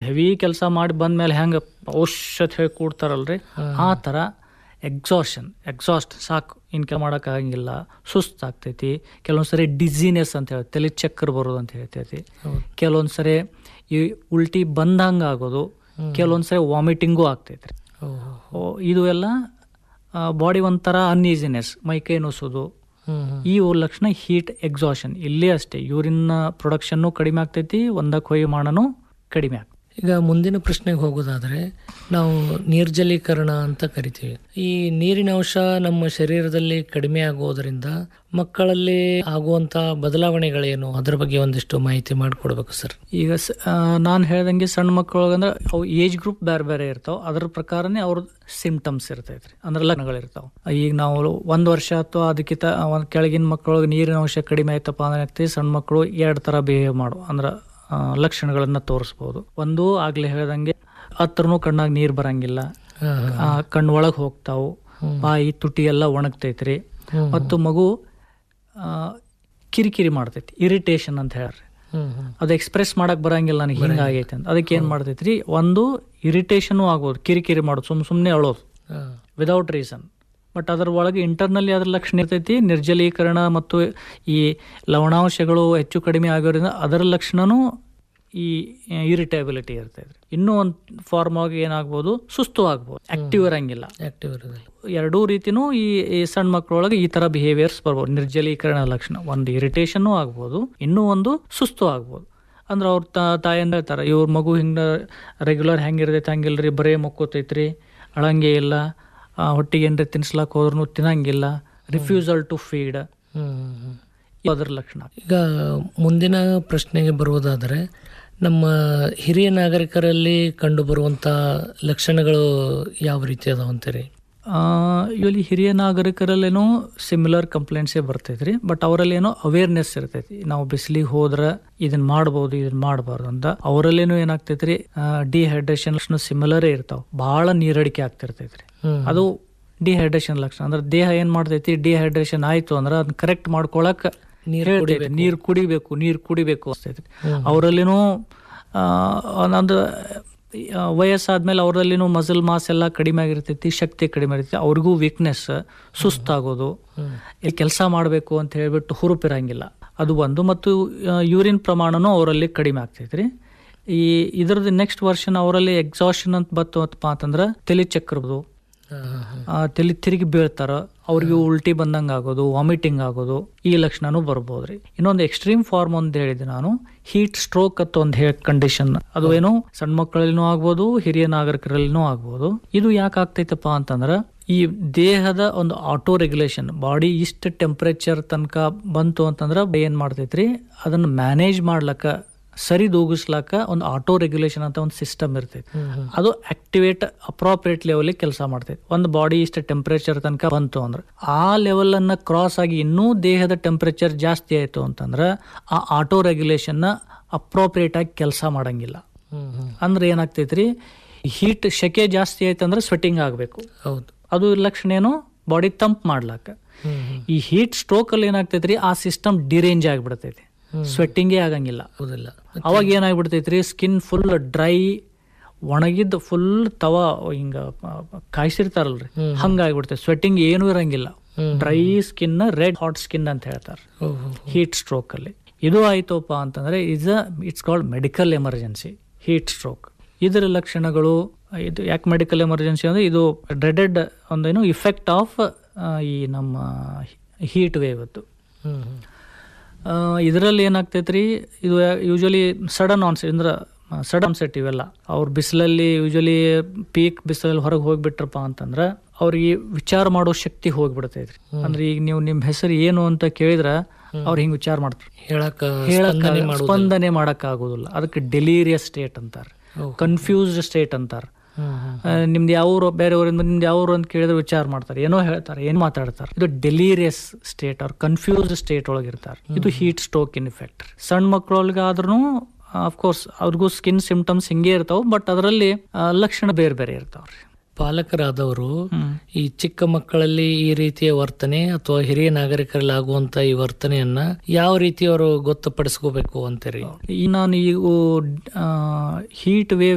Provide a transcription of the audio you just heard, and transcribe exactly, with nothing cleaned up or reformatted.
Heavy ಕೆಲಸ ಮಾಡಿ ಬಂದ್ಮೇಲೆ ಹೆಂಗೆ ಔಷಧ ಹೇಳಿ ಕೂಡ್ತಾರಲ್ರಿ ಆ ಥರ ಎಕ್ಸಾಷನ್ ಎಕ್ಸಾಸ್ಟ್ ಸಾಕು ಇನ್ನು ಕೆಲ ಮಾಡೋಕ್ಕಾಗಂಗಿಲ್ಲ, ಸುಸ್ತಾಗ್ತೈತಿ. ಕೆಲವೊಂದು ಸರಿ ಡಿಸಿನೆಸ್ ಅಂತ ಹೇಳಿ ತಲೆ ಚಕ್ಕರ್ ಬರೋದು ಅಂತ ಹೇಳ್ತೈತಿ. ಕೆಲವೊಂದು ಸರಿ ಈ ಉಲ್ಟಿ ಬಂದಂಗೆ ಆಗೋದು, ಕೆಲವೊಂದು ಸರಿ ವಾಮಿಟಿಂಗು ಆಗ್ತೈತ್ರಿ. ಇದು ಎಲ್ಲ ಬಾಡಿ ಒಂಥರ ಅನ್ಈಸಿನೆಸ್, ಮೈಕೈ ನುಸೋದು, ಈ ಲಕ್ಷಣ ಹೀಟ್ ಎಕ್ಸಾಷನ್. ಇಲ್ಲೇ ಅಷ್ಟೇ ಯೂರಿನ್ ಪ್ರೊಡಕ್ಷನ್ನು ಕಡಿಮೆ ಆಗ್ತೈತಿ, ಒಂದಕ್ಕೆ ಹೊಯ್ಯಿ ಮಾಡನು ಕಡಿಮೆ ಆಗ್ತೈತಿ. ಈಗ ಮುಂದಿನ ಪ್ರಶ್ನೆಗೆ ಹೋಗೋದಾದ್ರೆ, ನಾವು ನಿರ್ಜಲೀಕರಣ ಅಂತ ಕರಿತೀವಿ. ಈ ನೀರಿನ ಅಂಶ ನಮ್ಮ ಶರೀರದಲ್ಲಿ ಕಡಿಮೆ ಆಗೋದ್ರಿಂದ ಮಕ್ಕಳಲ್ಲಿ ಆಗುವಂತ ಬದಲಾವಣೆಗಳೇನು, ಅದರ ಬಗ್ಗೆ ಒಂದಿಷ್ಟು ಮಾಹಿತಿ ಮಾಡಿಕೊಡ್ಬೇಕು ಸರ್. ಈಗ ನಾನು ಹೇಳ್ದಂಗೆ ಸಣ್ಣ ಮಕ್ಕಳೊಳಗಂದ್ರೆ ಅವು ಏಜ್ ಗ್ರೂಪ್ ಬೇರೆ ಬೇರೆ ಇರ್ತಾವೆ, ಅದ್ರ ಪ್ರಕಾರನೇ ಅವ್ರ ಸಿಂಪ್ಟಮ್ಸ್ ಇರ್ತೈತ್ರಿ, ಅಂದ್ರೆ ಲಕ್ಷಣಗಳಿರ್ತಾವೆ. ಈಗ ನಾವು ಒಂದು ವರ್ಷ ಅಥವಾ ಅದಕ್ಕಿಂತ ಒಂದು ಕೆಳಗಿನ ಮಕ್ಕಳೊಳಗೆ ನೀರಿನ ಅಂಶ ಕಡಿಮೆ ಆಯ್ತಪ್ಪ ಅಂದ್ರೆ ಸಣ್ಣ ಮಕ್ಕಳು ಎರಡು ಥರ ಬಿಹೇವ್ ಮಾಡು ಅಂದ್ರೆ ಲಕ್ಷಣಗಳನ್ನ ತೋರಿಸ್ಬೋದು. ಒಂದು ಆಗ್ಲೇ ಹೇಳ್ದಂಗೆ ಹತ್ರನೂ ಕಣ್ಣಾಗ ನೀರು ಬರಂಗಿಲ್ಲ, ಕಣ್ಣು ಒಳಗೆ ಹೋಗ್ತಾವು, ಬಾಯಿ ತುಟಿ ಎಲ್ಲ ಒಣಗ್ತೈತ್ರಿ, ಮತ್ತು ಮಗು ಕಿರಿಕಿರಿ ಮಾಡ್ತೈತಿ, ಇರಿಟೇಷನ್ ಅಂತ ಹೇಳ್ರಿ. ಅದು ಎಕ್ಸ್ಪ್ರೆಸ್ ಮಾಡಕ್ ಬರಂಗಿಲ್ಲ ನನಗೆ ಹಿಂಗಾಗೈತೆ ಅಂತ. ಅದಕ್ಕೆ ಏನ್ ಮಾಡ್ತೈತ್ರಿ, ಒಂದು ಇರಿಟೇಷನ್ ಆಗ್ಬೋದು, ಕಿರಿಕಿರಿ ಮಾಡೋದು, ಸುಮ್ ಸುಮ್ನೆ ಅಳೋದು ವಿದೌಟ್ ರೀಸನ್. ಬಟ್ ಅದ್ರ ಒಳಗೆ ಇಂಟರ್ನಲ್ಲಿ ಅದ್ರ ಲಕ್ಷಣ ಇರ್ತೈತಿ. ನಿರ್ಜಲೀಕರಣ ಮತ್ತು ಈ ಲವಣಾಂಶಗಳು ಹೆಚ್ಚು ಕಡಿಮೆ ಆಗೋದ್ರಿಂದ ಅದರ ಲಕ್ಷಣನೂ ಈ ಇರಿಟೇಬಿಲಿಟಿ ಇರ್ತೈತ್ರಿ. ಇನ್ನೂ ಒಂದು ಫಾರ್ಮ್ ಆಗಿ ಏನಾಗ್ಬೋದು, ಸುಸ್ತು ಆಗ್ಬೋದು, ಆಕ್ಟಿವ್ ಇರಂಗಿಲ್ಲ. ಆಕ್ಟಿವ್ ಇರೋದಿಲ್ಲ. ಎರಡೂ ರೀತಿನೂ ಈ ಸಣ್ಣ ಮಕ್ಕಳೊಳಗೆ ಈ ತರ ಬಿಹೇವಿಯರ್ಸ್ ಬರ್ಬೋದು. ನಿರ್ಜಲೀಕರಣ ಲಕ್ಷಣ ಒಂದು ಇರಿಟೇಷನ್ ಆಗ್ಬೋದು, ಇನ್ನೂ ಒಂದು ಸುಸ್ತು ಆಗ್ಬೋದು. ಅಂದ್ರೆ ಅವ್ರ ತಾಯಿಯಿಂದ ಹೇಳ್ತಾರೆ, ಇವ್ರ ಮಗು ಹಿಂಗ ರೆಗ್ಯುಲರ್ ಹೆಂಗಿರ್ತೈತೆ ಹಂಗಿಲ್ರಿ, ಬರೇ ಮಕ್ಕೋತೈತ್ರಿ, ಅಳಂಗೆ ಇಲ್ಲ, ಹೊಟ್ಟಿಗೆ ಏನ್ರಿ ತಿನ್ಸ್ಲಾಕ್ ಹೋದ್ರೂ ತಿನ್ನಂಗಿಲ್ಲ, ರಿಫ್ಯೂಸಲ್ ಟು ಫೀಡ್, ಅದರ ಲಕ್ಷಣ. ಈಗ ಮುಂದಿನ ಪ್ರಶ್ನೆಗೆ ಬರುವುದಾದರೆ, ನಮ್ಮ ಹಿರಿಯ ನಾಗರಿಕರಲ್ಲಿ ಕಂಡು ಬರುವಂತ ಲಕ್ಷಣಗಳು ಯಾವ ರೀತಿ ಅದಾವ ಅಂತೀರಿ? ಇಲ್ಲಿ ಹಿರಿಯ ನಾಗರಿಕರಲ್ಲೇನೋ ಸಿಮಿಲರ್ ಕಂಪ್ಲೇಂಟ್ಸೇ ಬರ್ತೈತ್ರಿ. ಬಟ್ ಅವರಲ್ಲಿ ಏನೋ ಅವೇರ್ನೆಸ್ ಇರ್ತೈತಿ, ನಾವು ಬಿಸಿಲಿಗೆ ಹೋದ್ರೆ ಇದನ್ನ ಮಾಡ್ಬೋದು, ಇದನ್ನ ಮಾಡಬಾರ್ದು ಅಂತ. ಅವರಲ್ಲೇನೋ ಏನಾಗ್ತೈತ್ರಿ, ಡಿಹೈಡ್ರೇಷನ್ ಸಿಮಿಲರೇ ಇರ್ತಾವ, ಬಹಳ ನೀರಡಿಕೆ ಆಗ್ತಿರ್ತೈತ್ರಿ. ಅದು ಡಿಹೈಡ್ರೇಷನ್ ಲಕ್ಷಣ. ಅಂದ್ರೆ ದೇಹ ಏನ್ ಮಾಡ್ತೈತಿ, ಡಿಹೈಡ್ರೇಷನ್ ಆಯ್ತು ಅಂದ್ರೆ ಅದನ್ನ ಕರೆಕ್ಟ್ ಮಾಡ್ಕೊಳಕ್ ನೀರ್ ಕುಡಿಬೇಕು ನೀರ್ ಕುಡಿಬೇಕು ಅನ್ಸ್ತೈತಿ. ಅವರಲ್ಲಿನೂ ಒಂದೊಂದು ವಯಸ್ಸಾದ್ಮೇಲೆ ಅವರಲ್ಲಿನೂ ಮಸಲ್ ಮಾಸ್ ಎಲ್ಲ ಕಡಿಮೆ ಆಗಿರ್ತೈತಿ, ಶಕ್ತಿ ಕಡಿಮೆ ಇರ್ತೈತಿ, ಅವ್ರಿಗೂ ವೀಕ್ನೆಸ್, ಸುಸ್ತಾಗೋದು, ಇಲ್ಲಿ ಕೆಲಸ ಮಾಡಬೇಕು ಅಂತ ಹೇಳ್ಬಿಟ್ಟು ಹುರುಪಿರಂಗಿಲ್ಲ, ಅದು ಒಂದು. ಮತ್ತು ಯೂರಿನ್ ಪ್ರಮಾಣನೂ ಅವರಲ್ಲಿ ಕಡಿಮೆ ಆಗ್ತೈತ್ರಿ. ಈ ಇದ್ರದ್ದು ನೆಕ್ಸ್ಟ್ ವರ್ಷನ್ ಅವರಲ್ಲಿ ಎಕ್ಸಾಷನ್ ಅಂತ ಬರ್ತಪ್ಪ ಅಂತಂದ್ರೆ ತಲೆ ಚಕ್ರದು, ತಲೆ ತಿರುಗಿ ಬೀಳ್ತಾರ, ಅವ್ರಿಗೆ ಉಲ್ಟಿ ಬಂದಂಗೆ ಆಗೋದು, ವಾಮಿಟಿಂಗ್ ಆಗೋದು, ಈ ಲಕ್ಷಣನೂ ಬರ್ಬೋದ್ರಿ. ಇನ್ನೊಂದು ಎಕ್ಸ್ಟ್ರೀಮ್ ಫಾರ್ಮ್ ಅಂತ ಹೇಳಿದೆ ನಾನು, ಹೀಟ್ ಸ್ಟ್ರೋಕ್ ಅಂತ ಒಂದು ಹೇ ಕಂಡೀಷನ್. ಅದು ಏನು ಸಣ್ಣ ಮಕ್ಕಳಲ್ಲಿನೂ ಆಗ್ಬೋದು, ಹಿರಿಯ ನಾಗರಿಕರಲ್ಲಿನೂ ಆಗ್ಬೋದು. ಇದು ಯಾಕೆ ಆಗ್ತೈತಪ್ಪ ಅಂತಂದ್ರ, ಈ ದೇಹದ ಒಂದು ಆಟೋ ರೆಗ್ಯುಲೇಷನ್, ಬಾಡಿ ಇಷ್ಟ ಟೆಂಪರೇಚರ್ ತನಕ ಬಂತು ಅಂತಂದ್ರ ಏನ್ ಮಾಡ್ತೈತ್ರಿ, ಅದನ್ನ ಮ್ಯಾನೇಜ್ ಮಾಡ್ಲಕ್ಕ, ಸರಿದೂಗಿಸ್ಲಾಕ ಒಂದು ಆಟೋ ರೆಗ್ಯುಲೇಷನ್ ಅಂತ ಒಂದು ಸಿಸ್ಟಮ್ ಇರ್ತೈತಿ. ಅದು ಆಕ್ಟಿವೇಟ್ ಅಪ್ರೋಪ್ರಿಯೇಟ್ ಲೆವೆಲ್ ಕೆಲಸ ಮಾಡ್ತೈತಿ. ಒಂದು ಬಾಡಿ ಇಷ್ಟ ಟೆಂಪರೇಚರ್ ತನಕ ಬಂತು ಅಂದ್ರೆ, ಆ ಲೆವೆಲ್ ಅನ್ನ ಕ್ರಾಸ್ ಆಗಿ ಇನ್ನೂ ದೇಹದ ಟೆಂಪರೇಚರ್ ಜಾಸ್ತಿ ಆಯ್ತು ಅಂತಂದ್ರೆ ಆ ಆಟೋ ರೆಗ್ಯುಲೇಷನ್ ಅಪ್ರೋಪ್ರಿಯೇಟ್ ಆಗಿ ಕೆಲಸ ಮಾಡಂಗಿಲ್ಲ. ಅಂದ್ರೆ ಏನಾಗ್ತೈತ್ರಿ, ಹೀಟ್ ಶೆಕೆ ಜಾಸ್ತಿ ಆಯ್ತಂದ್ರೆ ಸ್ವೆಟ್ಟಿಂಗ್ ಆಗ್ಬೇಕು. ಹೌದು, ಅದು ಲಕ್ಷಣ ಏನು, ಬಾಡಿ ತಂಪ್ ಮಾಡ್ಲಾಕ. ಈ ಹೀಟ್ ಸ್ಟ್ರೋಕ್ ಅಲ್ಲಿ ಏನಾಗ್ತೈತ್ರಿ, ಆ ಸಿಸ್ಟಮ್ ಡಿರೇಂಜ್ ಆಗಿಬಿಡ್ತೈತಿ, ಸ್ವೆಟ್ಟಿಂಗೇ ಆಗಂಗಿಲ್ಲ. ಅವಾಗ ಏನಾಗ್ಬಿಡ್ತೈತ್ರಿ, ಸ್ಕಿನ್ ಫುಲ್ ಡ್ರೈ, ಒಣಗಿದ್ದು ಫುಲ್ ತವ ಹಿಂಗ ಕಾಯಿಸಿರ್ತಾರಲ್ರಿ, ಹಂಗಾಗ್ಬಿಡ್ತೈತಿ. ಸ್ವೆಟ್ಟಿಂಗ್ ಏನೂ ಇರಂಗಿಲ್ಲ, dry skin, red hot skin ಅಂತ ಹೇಳ್ತಾರೆ ಹೀಟ್ ಸ್ಟ್ರೋಕ್ ಅಲ್ಲಿ. ಇದು ಆಯ್ತಪ್ಪ ಅಂತಂದ್ರೆ is it's called medical emergency heat stroke. ಇದರ ಲಕ್ಷಣಗಳು, ಇದು ಯಾಕೆ ಮೆಡಿಕಲ್ ಎಮರ್ಜೆನ್ಸಿ ಅಂದ್ರೆ ಇದು ಡ್ರೆಡೆಡ್ ಒಂದೇನು ಇಫೆಕ್ಟ್ ಆಫ್ ಈ ನಮ್ಮ ಹೀಟ್ ವೇವ್. ಅದು ಇದರಲ್ಲಿ ಏನಾಗ್ತೈತ್ರಿ, ಇದು ಯೂಶಲಿ ಸಡನ್ ಆನ್ಸೆಟ್ ಅಂದ್ರೆ ಸಡನ್ ಆನ್ಸೆಟ್. ಇವೆಲ್ಲ ಅವ್ರು ಬಿಸಿಲಲ್ಲಿ ಯೂಶಲಿ ಪೀಕ್ ಬಿಸಿಲಲ್ಲಿ ಹೊರಗೆ ಹೋಗ್ಬಿಟ್ರಪ್ಪ ಅಂತಂದ್ರೆ ಅವ್ರಿಗೆ ವಿಚಾರ ಮಾಡೋ ಶಕ್ತಿ ಹೋಗ್ಬಿಡ್ತೈತ್ರಿ. ಅಂದ್ರೆ ಈಗ ನೀವು ನಿಮ್ ಹೆಸರು ಏನು ಅಂತ ಕೇಳಿದ್ರ ಅವ್ರು ಹಿಂಗ್ ವಿಚಾರ ಮಾಡ್ತಾರೆ, ಹೇಳಕ್ ಸ್ಪಂದನೆ ಮಾಡಕ್ ಆಗೋದಿಲ್ಲ. ಅದಕ್ಕೆ ಡೆಲೀರಿಯಸ್ ಸ್ಟೇಟ್ ಅಂತಾರೆ, ಕನ್ಫ್ಯೂಸ್ಡ್ ಸ್ಟೇಟ್ ಅಂತಾರೆ. ನಿಮ್ದು ಯಾವ ಬೇರೆಯವ್ರಿಂದ ನಿಮ್ದು ಯಾವ್ರು ಅಂತ ಕೇಳಿದ್ರೆ ವಿಚಾರ ಮಾಡ್ತಾರೆ, ಏನೋ ಹೇಳ್ತಾರೆ, ಏನ್ ಮಾತಾಡ್ತಾರೆ. ಇದು ಡೆಲೀರಿಯಸ್ ಸ್ಟೇಟ್ ಅವ್ರ ಕನ್ಫ್ಯೂಸ್ಡ್ ಸ್ಟೇಟ್ ಒಳಗಿರ್ತಾರೆ. ಇದು ಹೀಟ್ ಸ್ಟ್ರೋಕ್ ಇನ್ ಇಫೆಕ್ಟ್. ಸಣ್ಣ ಮಕ್ಕಳೊಳಗೆ ಆದ್ರೂ ಅಫ್ಕೋರ್ಸ್ ಅವ್ರಿಗೂ ಸ್ಕಿನ್ ಸಿಂಪ್ಟಮ್ಸ್ ಹಿಂಗೆ ಇರ್ತಾವ, ಬಟ್ ಅದರಲ್ಲಿ ಲಕ್ಷಣ ಬೇರೆ ಬೇರೆ ಇರ್ತಾವ್ರಿ. ಪಾಲಕರಾದವರು ಈ ಚಿಕ್ಕ ಮಕ್ಕಳಲ್ಲಿ ಈ ರೀತಿಯ ವರ್ತನೆ ಅಥವಾ ಹಿರಿಯ ನಾಗರಿಕರಲ್ಲಿ ಆಗುವಂತ ಈ ವರ್ತನೆಯನ್ನ ಯಾವ ರೀತಿ ಅವರು ಗೊತ್ತುಪಡಿಸ್ಕೋಬೇಕು ಅಂತೀರಿ? ಈ ನಾನು ಈ ಹೀಟ್ ವೇವ್